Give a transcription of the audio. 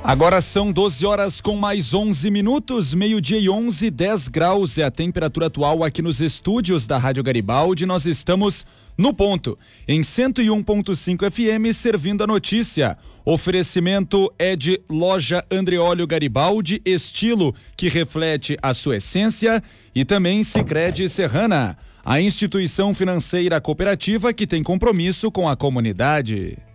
Agora são 12 horas com mais 11 minutos, meio-dia e 11, 10 graus é a temperatura atual aqui nos estúdios da Rádio Garibaldi. Nós estamos no ponto, em 101.5 FM, servindo a notícia. Oferecimento é de Loja Andreóleo Garibaldi, estilo que reflete a sua essência, e também Sicredi Serrana, a instituição financeira cooperativa que tem compromisso com a comunidade.